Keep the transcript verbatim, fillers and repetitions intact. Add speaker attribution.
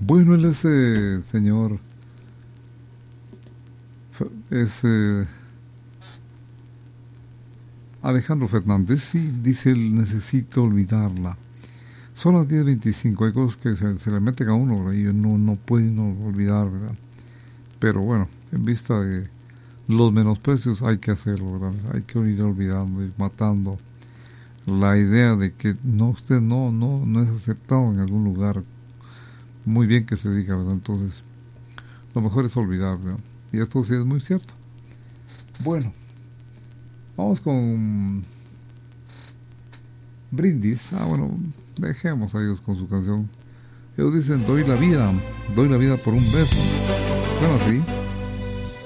Speaker 1: Bueno, él es eh, señor, es eh, Alejandro Fernández y dice él, necesito olvidarla. Son las diez veinticinco, hay cosas que se, se le meten a uno, ¿verdad? Y no, no puede uno olvidar, ¿verdad? Pero bueno, en vista de los menosprecios hay que hacerlo, ¿verdad? Hay que ir olvidando, ir matando la idea de que no, usted no, no, no es aceptado en algún lugar. Muy bien que se diga, ¿verdad? Entonces, lo mejor es olvidar, ¿verdad? Y esto sí es muy cierto. Bueno, vamos con Brindis. Ah, bueno, dejemos a ellos con su canción. Ellos dicen, doy la vida, doy la vida por un beso. Bueno, sí.